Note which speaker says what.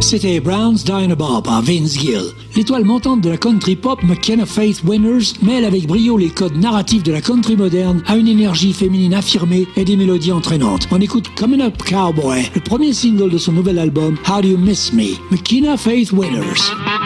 Speaker 1: C'était Brown's Dynabop par Vince Gill. L'étoile montante de la country pop, McKenna Faith Winners, mêle avec brio les codes narratifs de la country moderne à une énergie féminine affirmée et des mélodies entraînantes. On écoute Coming Up Cowboy, le premier single de son nouvel album How Do You Miss Me, McKenna Faith Winners.